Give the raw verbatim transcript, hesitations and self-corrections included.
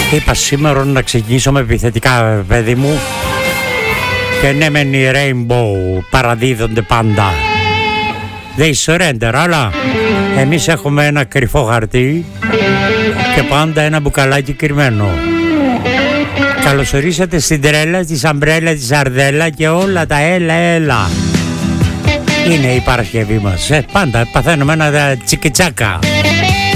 Είπα σήμερα να ξεκινήσω με επιθετικά, παιδί μου. Και ναι, μεν οι Rainbow παραδίδονται πάντα. They surrender, αλλά εμείς έχουμε ένα κρυφό χαρτί και πάντα ένα μπουκαλάκι κρυμμένο. Καλωσορίσατε στην τρέλα, τη σαμπρέλα, τη σαρδέλα και όλα τα έλα έλα. Είναι η Παρασκευή μας. Ε, πάντα παθαίνουμε ένα τσικιτσάκα.